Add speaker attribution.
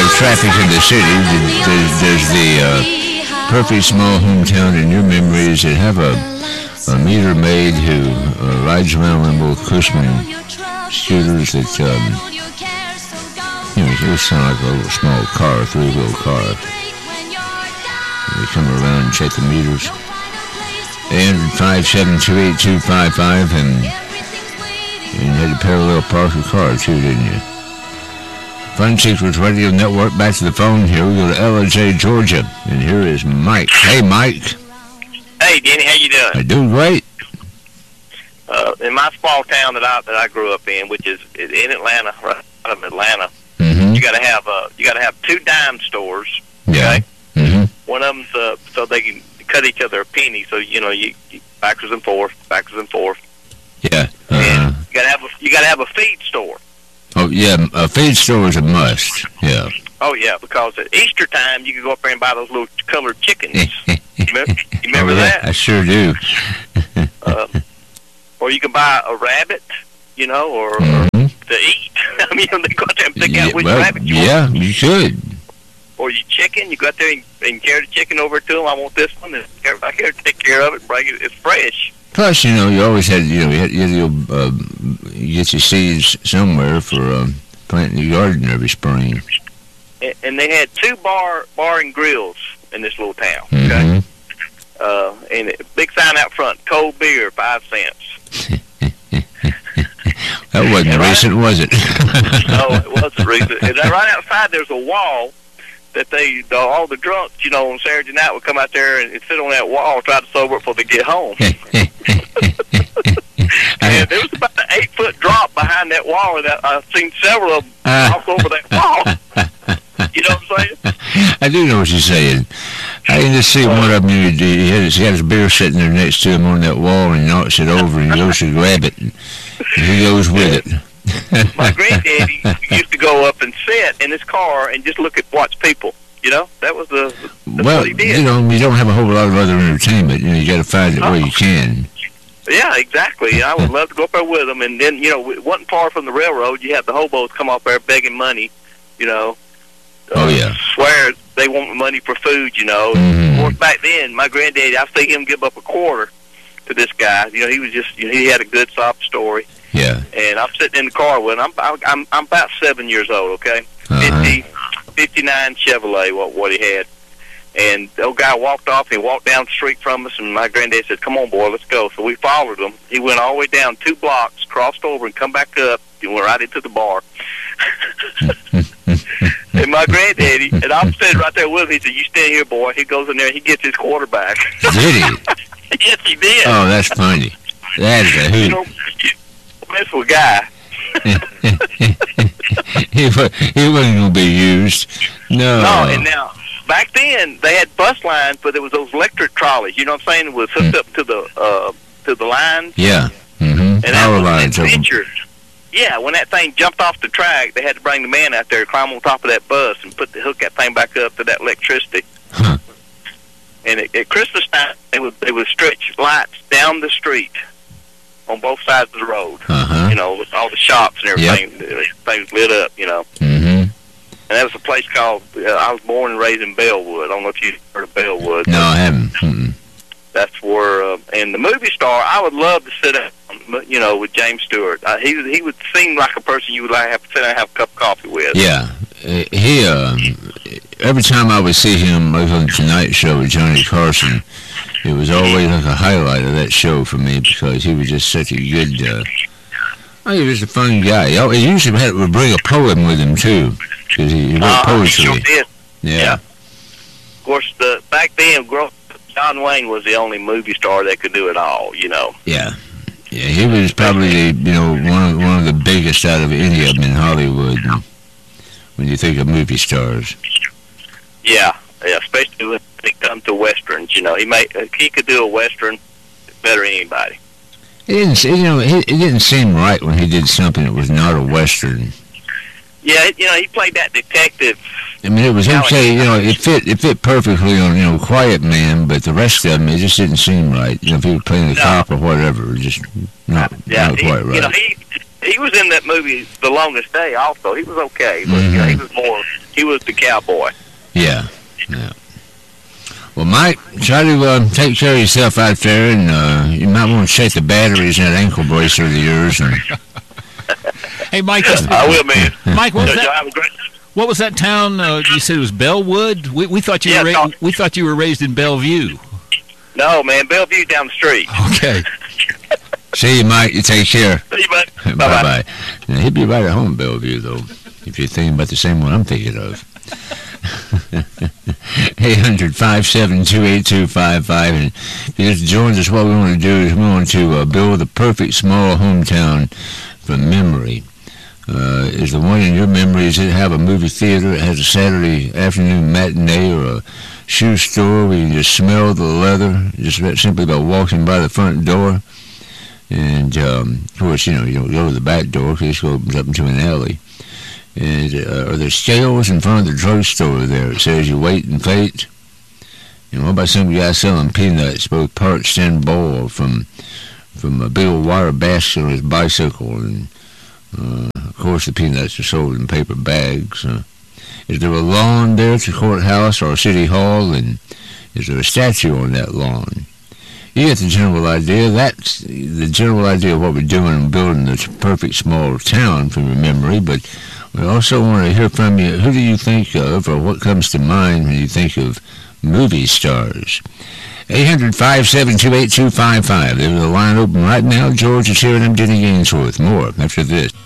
Speaker 1: the traffic in the city, does the perfect small hometown in your memories that have a meter maid who rides around on little Cushman scooters that, they sound like a little small car, three-wheel car. They come around and check the meters. And 5728255, and you had to parallel park your car too, didn't you? Fun Secrets Radio Network, back to the phone here. We go to LJ, Georgia, and here is Mike. Hey, Mike.
Speaker 2: Hey, Denny, how you doing?
Speaker 1: I'm doing great.
Speaker 2: In my small town that I grew up in, which is in Atlanta, right out of Atlanta, you got to have two dime stores.
Speaker 1: Yeah.
Speaker 2: Okay? One of them's so they can cut each other a penny. So you backwards and forth.
Speaker 1: Yeah.
Speaker 2: And you gotta have a feed store.
Speaker 1: Oh yeah, a feed store is a must. Yeah.
Speaker 2: Oh yeah, because at Easter time you can go up there and buy those little colored chickens. You remember that?
Speaker 1: I sure do.
Speaker 2: Or you can buy a rabbit, or to eat. I mean, they go out there and pick out which rabbit you want.
Speaker 1: Yeah, you should.
Speaker 2: Or your chicken, you go out there and carry the chicken over to them. I want this one, and everybody here to take care of it and bring it. It's fresh.
Speaker 1: Plus, you always had, you had to get your seeds somewhere for planting your garden every spring.
Speaker 2: And they had two bar and grills in this little town. Okay, and a big sign out front: cold beer, 5 cents.
Speaker 1: That wasn't recent, was it?
Speaker 2: No, it wasn't recent. And right outside, there's a wall that all the drunks, on Saturday night would come out there and sit on that wall, try to sober up before they get home. And there was about an 8-foot drop behind that wall, and I've seen several of them walk over that wall. You know what I'm saying?
Speaker 1: I do know what you're saying. I can just see one of them. He had his beer sitting there next to him on that wall, and he knocks it over, and he goes to grab it, and he goes with it.
Speaker 2: My granddaddy used to go up and sit in his car and just watch people. That was that's what he did.
Speaker 1: You don't have a whole lot of other entertainment. You got to find it where you can.
Speaker 2: Yeah, exactly. I would love to go up there with them. And then, it wasn't far from the railroad. You had the hobos come up there begging money,
Speaker 1: Oh, yeah.
Speaker 2: Swear they want money for food, Of course, back then, my granddaddy, I see him give up a quarter to this guy. He was just, he had a good, soft story.
Speaker 1: Yeah.
Speaker 2: And I'm sitting in the car with him. I'm about 7 years old, okay? 59 Chevrolet, what he had. And the old guy walked off, and he walked down the street from us, and my granddad said, "Come on, boy, let's go." So we followed him. He went all the way down 2 blocks, crossed over, and come back up, and went right into the bar. And my granddaddy, and I'm sitting right there with him, he said, "You stand here, boy." He goes in there, and he gets his quarterback.
Speaker 1: Did he?
Speaker 2: Yes, he did.
Speaker 1: Oh, that's funny. That is a hoot.
Speaker 2: This was a guy.
Speaker 1: He wasn't going to be used. No.
Speaker 2: No, and now, back then, they had bus lines, but there was those electric trolleys, you know what I'm saying? It was hooked up to the lines.
Speaker 1: Yeah.
Speaker 2: And
Speaker 1: power lines.
Speaker 2: Yeah, when that thing jumped off the track, they had to bring the man out there to climb on top of that bus and hook that thing back up to that electricity.
Speaker 1: Huh.
Speaker 2: And at Christmas time, they would stretch lights down the street on both sides of the road. With all the shops and everything. Yep. Things lit up, And that was a place called, I was born and raised in Bellwood. I don't know if you've heard of Bellwood.
Speaker 1: No, I haven't.
Speaker 2: That's where, and the movie star, I would love to sit down, with James Stewart. He would seem like a person you would have to sit down and have a cup of coffee with.
Speaker 1: Yeah. He, every time I would see him on the Tonight Show with Johnny Carson, it was always like a highlight of that show for me because he was just such a good, he was just a fun guy. He usually would bring a poem with him, too, because he wrote poetry.
Speaker 2: He sure did.
Speaker 1: Yeah.
Speaker 2: Of course, back then, John Wayne was the only movie star that could do it all,
Speaker 1: Yeah. Yeah, he was probably, one of the biggest out of any of them in Hollywood when you think of movie stars.
Speaker 2: Yeah, especially when it comes to westerns. He could do a western better than anybody.
Speaker 1: It didn't seem right when he did something that was not a western.
Speaker 2: Yeah, he played that detective.
Speaker 1: I mean, it was okay. It fit perfectly on Quiet Man, but the rest of them, it just didn't seem right. If he was playing the cop or whatever, just not quite right.
Speaker 2: He was in that movie The Longest Day. Also, he was okay, but he was more He was the cowboy.
Speaker 1: Yeah. Well, Mike, try to take care of yourself out there, and you might want to check the batteries in that ankle bracelet of yours. And
Speaker 3: hey, Mike.
Speaker 2: I will, man.
Speaker 3: Mike, what was that town? You said it was Bellwood. We thought you we thought you were raised in Bellevue.
Speaker 2: No, man, Bellevue down the street.
Speaker 3: Okay.
Speaker 1: See you, Mike. You take care.
Speaker 2: See you, bud.
Speaker 1: Bye-bye. Now, he'll be right at home in Bellevue, though, if you're thinking about the same one I'm thinking of. 800-572-8255. And if you just joined us, what we want to do is we want to build the perfect small hometown from memory. Is the one in your memory, does it have a movie theater? It has a Saturday afternoon matinee or a shoe store where you can just smell the leather just simply by walking by the front door. And, of course, you don't go to the back door because it opens up into an alley. And are there scales in front of the drugstore there? It says you wait and fate. And what about some guy selling peanuts, both parched and boiled, from a big old wire basket on his bicycle? And, of course, the peanuts are sold in paper bags. Is there a lawn there at the courthouse or City Hall? And is there a statue on that lawn? You get the general idea. That's the general idea of what we're doing in building this perfect small town from your memory. But we also want to hear from you. Who do you think of, or what comes to mind when you think of movie stars? 800-572-8255. There's a line open right now. George is here, and I'm Denny Gainsworth. More after this.